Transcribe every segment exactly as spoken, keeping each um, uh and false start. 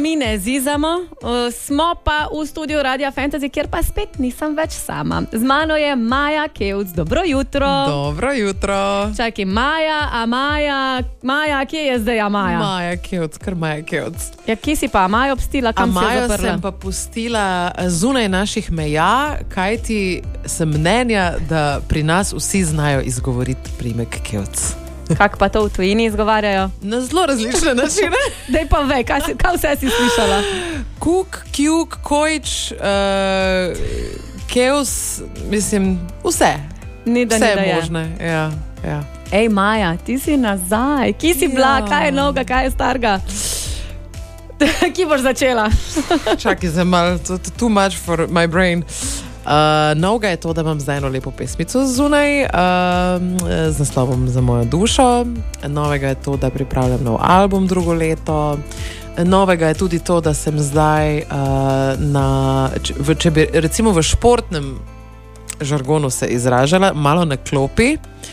mi ne zizamo, uh, smo pa v studiu Radia Fantasy, kjer pa spet nisem več sama. Z mano je Maja Kevc. Dobro jutro. Dobro jutro. Čakaj, Maja, a Maja, Maja, kje je zdaj a Maja? Maja Kevc, kar Maja Kevc. Ja, kje si pa Majo obstila, kam si jo zaprla? A Majo sem pa pustila zunaj naših meja, kajti sem mnenja, da pri nas vsi znajo izgovoriti priimek Kevc. Kak pa to v tujini izgovarjajo? Na zelo različne načine. Dej pa ve, kaj, si, kaj vse si slišala? Kuk, kjuk, kojč, uh, Kevc, mislim, vse. Ni da vse ni da je je. možne. Ja, ja. Ej, Maja, ti si nazaj. Kje si bila? Ja. Kaj je novega, kaj je starega? Kje boš začela? Čakaj za malo, too much for my brain. Uh, novega je to, da imam zdaj eno lepo pesmico zunaj uh, z naslovom Za mojo dušo. Novega je to, da pripravljam nov album drugo leto. Novega je tudi to, da sem zdaj uh, na, če, v, če bi recimo v športnem žargonu se izražala, malo na klopi.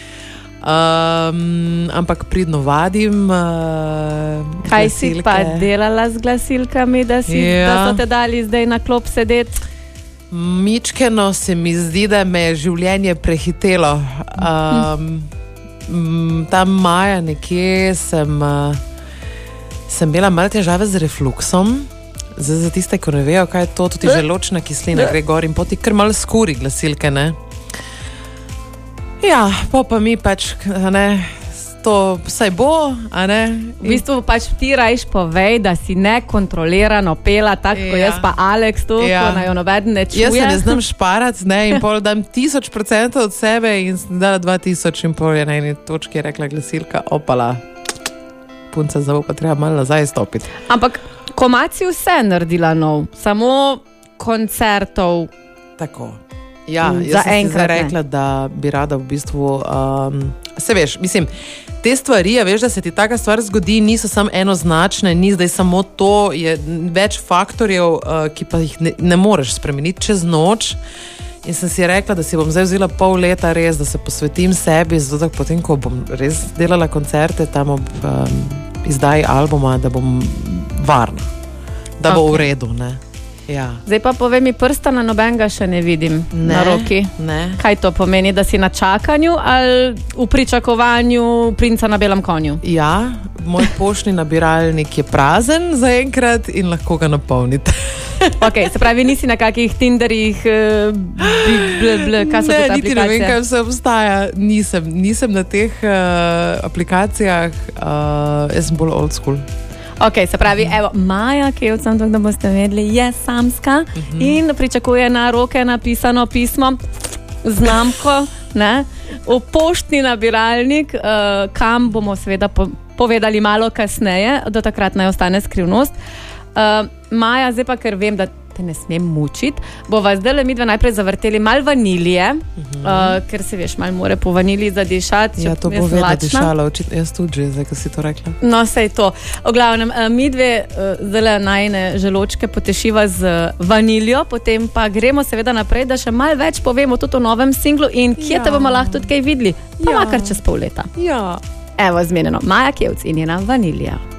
Um, ampak pridno vadim uh, Kaj glasilke. si pa delala z glasilkami, da, si, Ja. da so te dali zdaj na klop sedeti? Mičkeno se mi zdi, da me je življenje prehitelo. Um, m, tam maja nekje sem, uh, sem imela malo težave z refluksom. Zdaj, za tiste, ko ne vejo, kaj je to, tudi želočna kislina gre gor in poti kar malo skuri glasilke, ne? Ja, pa pa mi pač, a ne, to vsaj bo, a ne? V bistvu pač ti rajš povej, da si nekontrolirano pela, tako kot Ja. jaz pa Alex tu, Ja. ko naj jo nobeden ne čuje. Jaz se ne znam šparati, ne, in pol dam tisoč procentov od sebe in sem dala dva tisoč in pol je na eni točki rekla glasilka, opala, punca, zdaj bo pa treba malo nazaj stopiti. Ampak komad si vse naredila nov, samo koncertov. Tako. Ja, Mm, jaz za sem si enkrat zdaj ne. rekla, da bi rada v bistvu, um, se veš, mislim, te stvari, a veš, da se ti taka stvar zgodi, niso samo enoznačne, ni zdaj samo to, je več faktorjev, uh, ki pa jih ne, ne moreš spremeniti čez noč. In sem si rekla, da si bom zdaj vzela pol leta res, da se posvetim sebi, zato da potem, ko bom res delala koncerte tam ob um, izdaji albuma, da bom varna, da bo Ok. v redu, ne. Ja. Zdaj pa povej mi, prstana nobenega še ne vidim Ne, na roki. ne. Kaj to pomeni, da si na čakanju ali v pričakovanju princa na belem konju? Ja, moj poštni nabiralnik je prazen zaenkrat in lahko ga napolnite. Okay, se pravi, nisi na kakih Tinderjih, uh, bl, bl, kaj so Ne, te niti ne vem, aplikacije? kaj vse obstaja. Nisem, nisem na teh uh, aplikacijah, uh, jaz sem bolj old school. Ok, se pravi, evo, Maja Kevc, tako da boste vedeli, je samska uh-huh. in pričakuje na roke napisano pismo, znamko, ne, v poštni nabiralnik, uh, kam bomo seveda po, povedali malo kasneje, do takrat naj ostane skrivnost. Uh, Maja, zdaj pa, ker vem, da te ne smem mučiti, bova zdaj le midva najprej zavrteli malo vanilije, uh-huh. uh, ker se veš, malo more po vaniliji zadišati. Ja, to bo vedno dišalo, očitno, jaz tudi že, zdaj, ko si to rekla. No, sej to. V glavnem, uh, midve uh, zdaj najne želočke potešiva z vaniljo, potem pa gremo seveda naprej, da še malo več povemo tudi o novem singlu in kje Ja. te bomo lahko tudi kaj videli, pa Ja. makar čez pol leta. Ja. Evo, zmenjeno, Maja Kevc in njena vanilija.